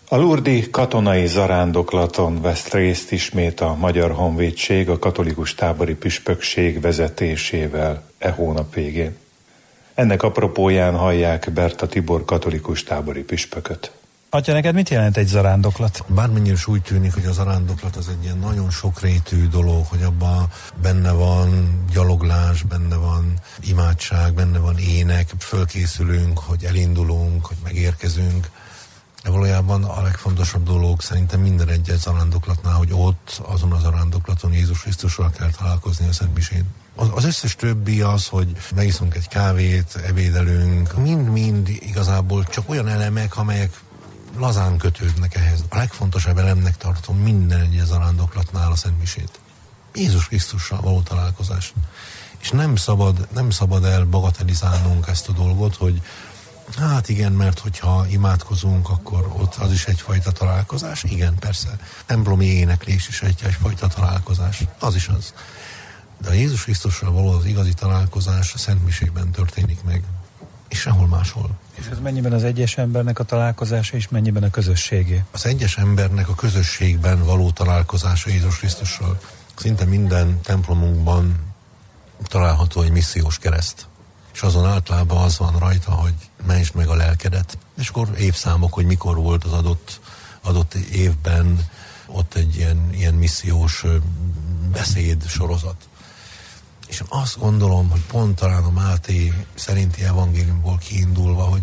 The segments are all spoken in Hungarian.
A lurdi katonai zarándoklaton vesz részt ismét a Magyar Honvédség a katolikus tábori püspökség vezetésével hónap végén. Ennek apropóján hallják Berta Tibor katolikus tábori püspököt. Atya, neked mit jelent egy zarándoklat? Bármennyire is úgy tűnik, hogy a zarándoklat az egy ilyen nagyon sokrétű dolog, hogy abban benne van gyaloglás, benne van imádság, benne van ének, fölkészülünk, hogy elindulunk, hogy megérkezünk. De valójában a legfontosabb dolog szerintem minden egyes zarándoklatnál, hogy ott, azon a zarándoklaton Jézus Krisztussal kell találkozni a Szentmisén. Az összes többi az, hogy megiszunk egy kávét, ebédelünk, mind-mind igazából csak olyan elemek, amelyek lazán kötődnek ehhez. A legfontosabb elemnek tartom minden egyes zarándoklatnál a Szentmisét. Jézus Krisztussal való találkozás. És nem szabad elbagatelizálnunk ezt a dolgot, hogy hát igen, mert hogyha imádkozunk, akkor ott az is egyfajta találkozás. Igen, persze. Templomi éneklés is egyfajta találkozás. Az is az. De a Jézus Krisztussal való az igazi találkozás a Szentmisében történik meg. És sehol máshol. És ez mennyiben az egyes embernek a találkozása, és mennyiben a közösségé? Az egyes embernek a közösségben való találkozása Jézus Krisztussal. Szinte minden templomunkban található egy missziós kereszt. És azon általában az van rajta, hogy mentsd meg a lelkedet. És akkor évszámok, hogy mikor volt az adott évben ott egy ilyen missziós beszéd sorozat. És azt gondolom, hogy pont talán a Máté szerinti evangéliumból kiindulva, hogy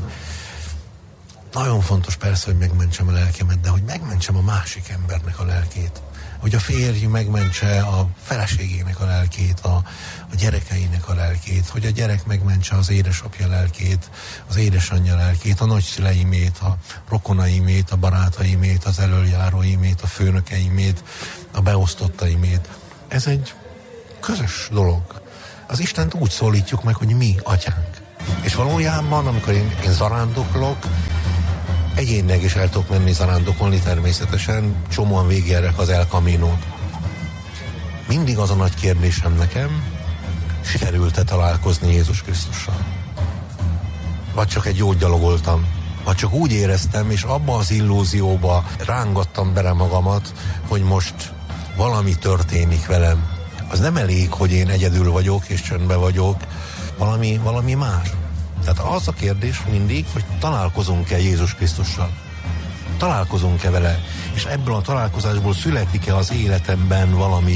nagyon fontos persze, hogy megmentsem a lelkemet, de hogy megmentsem a másik embernek a lelkét. Hogy a férj megmentse a feleségének a lelkét, a gyerekeinek a lelkét, hogy a gyerek megmentse az édesapja lelkét, az édesanyja lelkét, a nagyszüleimét, a rokonaimét, a barátaimét, az elöljáróimét, a főnökeimét, a beosztottaimét. Ez egy közös dolog. Az Istent úgy szólítjuk meg, hogy mi, atyánk. És valójában, amikor én zarándoklok, egyénileg is el tudok menni zarándokolni természetesen, csomóan végigjárják az El Caminót. Mindig az a nagy kérdésem nekem, sikerült-e találkozni Jézus Krisztussal? Vagy csak egy jót gyalogoltam? Vagy csak úgy éreztem, és abba az illúzióba rángattam bele magamat, hogy most valami történik velem. Az nem elég, hogy én egyedül vagyok, és csöndben vagyok, valami más. Tehát az a kérdés mindig, hogy találkozunk-e Jézus Krisztussal? Találkozunk-e vele? És ebből a találkozásból születik-e az életemben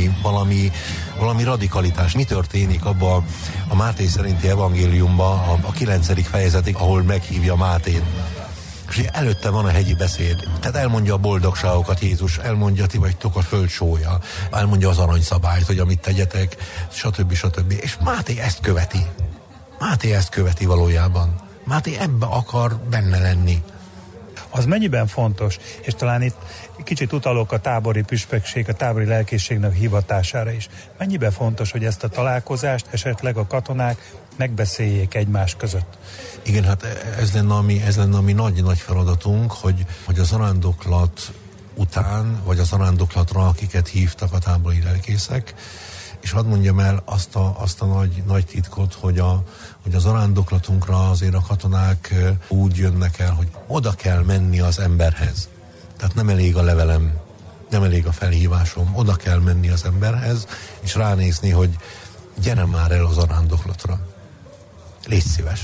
valami radikalitás? Mi történik abban a Máté szerinti evangéliumban, a 9. fejezetig, ahol meghívja Mátét? És előtte van a hegyi beszéd. Tehát elmondja a boldogságokat Jézus, elmondja, ti vagytok a föld sója, elmondja az aranyszabályt, hogy amit tegyetek, stb. És Máté ezt követi. Máté ezt követi valójában. Máté ebbe akar benne lenni. Az mennyiben fontos, és talán itt kicsit utalok a tábori püspökség, a tábori lelkészségnek hivatására is. Mennyiben fontos, hogy ezt a találkozást esetleg a katonák megbeszéljék egymás között? Igen, hát ez lenne a mi nagy feladatunk, hogy a zarándoklat után, vagy a zarándoklatra, akiket hívtak a tábori lelkészek, és hadd mondjam el azt a nagy titkot, hogy a zarándoklatunkra azért a katonák úgy jönnek el, hogy oda kell menni az emberhez. Tehát nem elég a levelem, nem elég a felhívásom, oda kell menni az emberhez, és ránézni, hogy gyere már el a zarándoklatra. Légy szíves.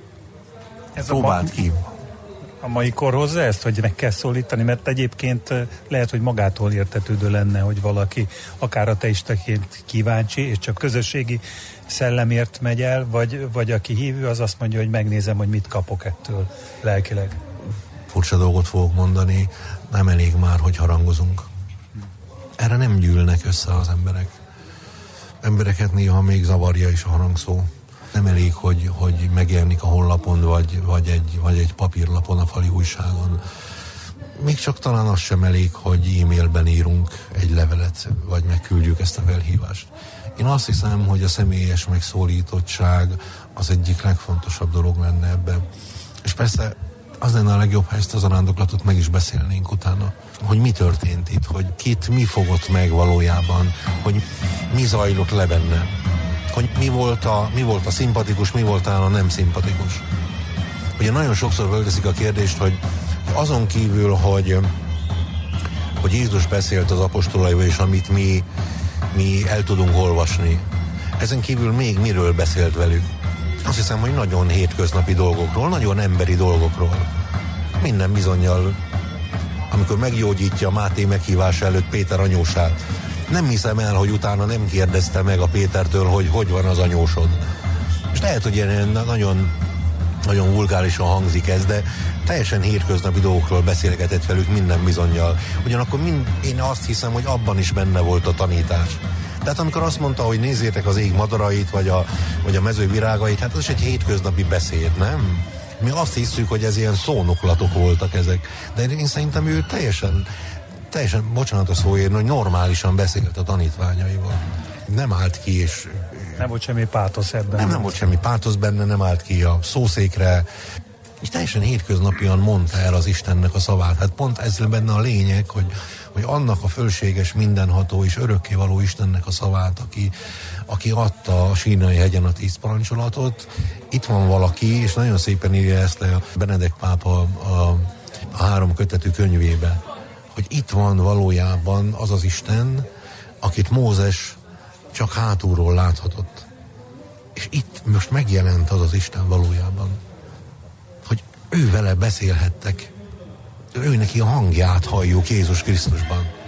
Próbáld ki. A mai kor hozza ezt, hogy meg kell szólítani, mert egyébként lehet, hogy magától értetődő lenne, hogy valaki akár ateistaként kíváncsi, és csak közösségi szellemért megy el, vagy aki hívő, az azt mondja, hogy megnézem, hogy mit kapok ettől lelkileg. Furcsa dolgot fogok mondani, nem elég már, hogy harangozunk. Erre nem gyűlnek össze az emberek. Embereket néha még zavarja is a harangszó. Nem elég, hogy megjelenik a honlapon, vagy egy papírlapon, a fali újságon. Még csak talán az sem elég, hogy e-mailben írunk egy levelet, vagy megküldjük ezt a felhívást. Én azt hiszem, hogy a személyes megszólítottság az egyik legfontosabb dolog lenne ebben. És persze az lenne a legjobb, ha ezt a zarándoklatot meg is beszélnénk utána. Hogy mi történt itt, hogy kit mi fogott meg valójában, hogy mi zajlott le benne. Hogy mi volt a szimpatikus, mi volt a nem szimpatikus. Ugye nagyon sokszor fölteszik a kérdést, hogy Azon kívül, hogy Jézus beszélt az apostolaival, és amit mi el tudunk olvasni, ezen kívül még miről beszélt velük? Azt hiszem, hogy nagyon hétköznapi dolgokról, nagyon emberi dolgokról. Minden bizonnyal, amikor meggyógyítja Máté meghívása előtt Péter anyósát, nem hiszem el, hogy utána nem kérdezte meg a Pétertől, hogy van az anyósod. És lehet, hogy ilyen nagyon, nagyon vulgárisan hangzik ez, de teljesen hétköznapi dolgokról beszélgetett velük minden bizonnyal. Ugyanakkor én azt hiszem, hogy abban is benne volt a tanítás. Tehát amikor azt mondta, hogy nézzétek az ég madarait, vagy a mező virágait, hát az is egy hétköznapi beszéd, nem? Mi azt hiszük, hogy ez ilyen szónoklatok voltak ezek. De én szerintem ő teljesen, bocsánat a szóért, hogy normálisan beszélt a tanítványaival. Nem állt ki, és... Nem volt semmi pátosz ebben. Nem volt semmi pátosz benne, nem állt ki a szószékre, és teljesen hétköznapian mondta el az Istennek a szavát. Hát pont ez benne a lényeg, hogy annak a fölséges, mindenható és örökkévaló Istennek a szavát, aki adta a Sínai hegyen a 10 parancsolatot, itt van valaki, és nagyon szépen írja ezt le a Benedek pápa a 3 kötetű könyvébe, hogy itt van valójában az az Isten, akit Mózes csak hátulról láthatott. És itt most megjelent az az Isten valójában, hogy ő vele beszélhettek, ő neki a hangját halljuk Jézus Krisztusban.